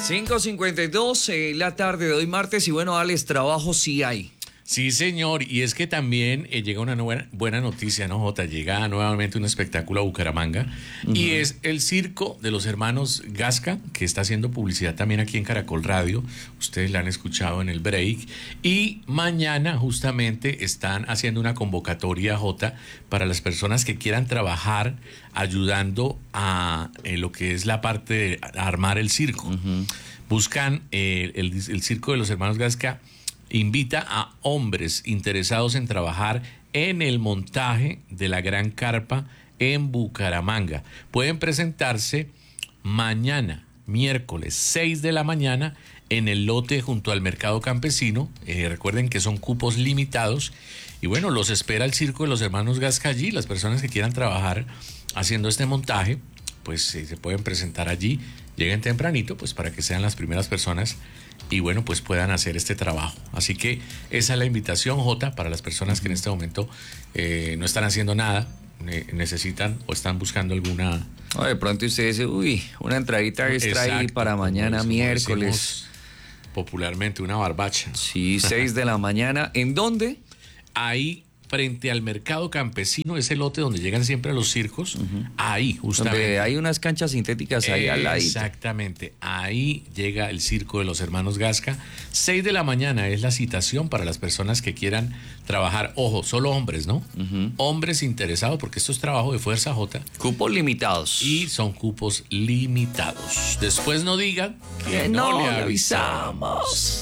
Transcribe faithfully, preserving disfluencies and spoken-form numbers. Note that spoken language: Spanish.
cinco cincuenta y dos, eh, la tarde de hoy martes, y bueno, Alex, trabajo sí hay. Sí, señor, y es que también eh, llega una nueva, buena noticia, ¿no, Jota? Llega nuevamente un espectáculo a Bucaramanga, uh-huh. y es el circo de los hermanos Gasca, que está haciendo publicidad también aquí en Caracol Radio. Ustedes la han escuchado en el break. Y mañana justamente están haciendo una convocatoria, Jota, para las personas que quieran trabajar ayudando a eh, lo que es la parte de armar el circo. Uh-huh. Buscan eh, el, el circo de los hermanos Gasca. Invita a hombres interesados en trabajar en el montaje de la gran carpa en Bucaramanga. Pueden presentarse mañana, miércoles, seis de la mañana, en el lote junto al Mercado Campesino. Eh, recuerden que son cupos limitados. Y bueno, los espera el circo de los hermanos Gasca allí. Las personas que quieran trabajar haciendo este montaje, pues eh, se pueden presentar allí. Lleguen tempranito, pues para que sean las primeras personas y bueno, pues puedan hacer este trabajo. Así que esa es la invitación, Jota, para las personas que en este momento eh, no están haciendo nada, ne- necesitan o están buscando alguna... No, de pronto usted dice, uy, una entradita extra ahí para mañana, como miércoles. Popularmente, una barbacha. Sí, seis de la mañana. ¿En dónde? Ahí, frente al Mercado Campesino, ese lote donde llegan siempre los circos, uh-huh. ahí justamente. Donde hay unas canchas sintéticas ahí al lado. Exactamente, ahí llega el circo de los hermanos Gasca. seis de la mañana es la citación para las personas que quieran trabajar. Ojo, solo hombres, ¿no? Uh-huh. Hombres interesados, porque esto es trabajo de fuerza, Jota. Cupos limitados. Y son cupos limitados. Después no digan que, que no, no le avisamos.